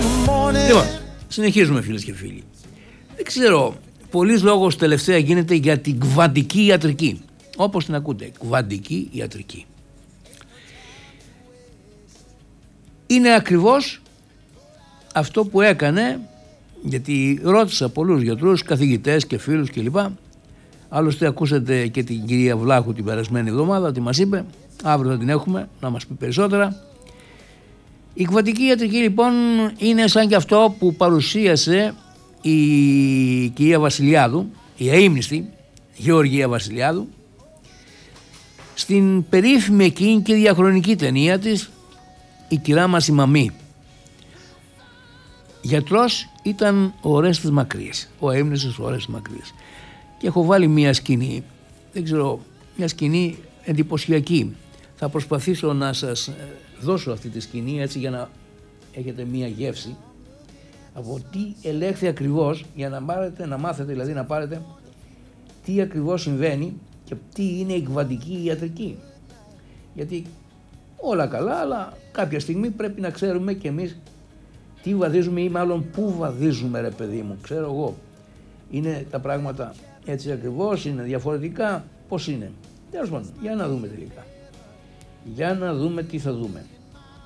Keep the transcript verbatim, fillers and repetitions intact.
Λοιπόν, συνεχίζουμε φίλες και φίλοι. Δεν ξέρω, πολλής λόγος τελευταία γίνεται για την κβαντική ιατρική. Όπως την ακούτε, κβαντική ιατρική. Είναι ακριβώς αυτό που έκανε, γιατί ρώτησα πολλούς γιατρούς, καθηγητές και φίλους κλπ. Άλλωστε ακούσατε και την κυρία Βλάχου την περασμένη εβδομάδα, τι μας είπε, αύριο θα την έχουμε να μας πει περισσότερα. Η κβαντική ιατρική λοιπόν είναι σαν και αυτό που παρουσίασε η κυρία Βασιλιάδου, η αείμνηστη Γεωργία Βασιλιάδου, στην περίφημη εκείνη και διαχρονική ταινία της «Η κυρά μας η Μαμή». Γιατρός ήταν ο Ορέστης Μακρύς, ο αείμνηστος ο Ορέστης Μακρύς. Και έχω βάλει μια σκηνή, δεν ξέρω, μια σκηνή εντυπωσιακή. Θα προσπαθήσω να σας δώσω αυτή τη σκηνή έτσι για να έχετε μια γεύση από τι ελέγχθη ακριβώς, για να, πάρετε, να μάθετε δηλαδή να πάρετε τι ακριβώς συμβαίνει και τι είναι η κβαντική ιατρική. Γιατί όλα καλά, αλλά κάποια στιγμή πρέπει να ξέρουμε κι εμείς τι βαδίζουμε ή μάλλον πού βαδίζουμε, ρε παιδί μου, ξέρω εγώ. Είναι τα πράγματα έτσι ακριβώς, είναι διαφορετικά, πώς είναι. Τέλος πάντων, για να δούμε τελικά. Για να δούμε τι θα δούμε.